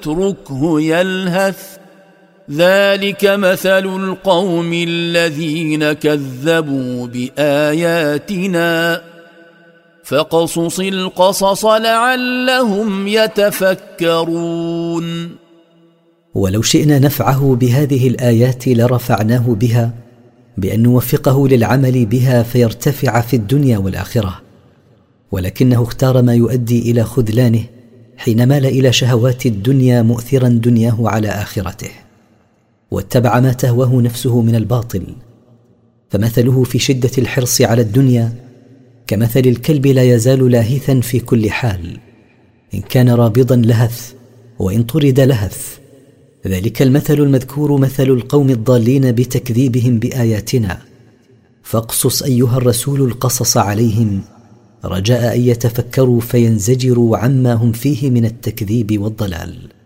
اتركه يلهث ذلك مثل القوم الذين كذبوا بآياتنا فاقصص القصص لعلهم يتفكرون. ولو شئنا نفعه بهذه الآيات لرفعناه بها بأن نوفقه للعمل بها فيرتفع في الدنيا والآخرة، ولكنه اختار ما يؤدي إلى خذلانه حين مال إلى شهوات الدنيا مؤثرا دنياه على آخرته، واتبع ما تهواه نفسه من الباطل. فمثله في شدة الحرص على الدنيا كمثل الكلب لا يزال لاهثا في كل حال، إن كان رابضا لهث وإن طرد لهث. ذلك المثل المذكور مثل القوم الضالين بتكذيبهم بآياتنا، فاقصص أيها الرسول القصص عليهم رجاء أن يتفكروا فينزجروا عما هم فيه من التكذيب والضلال.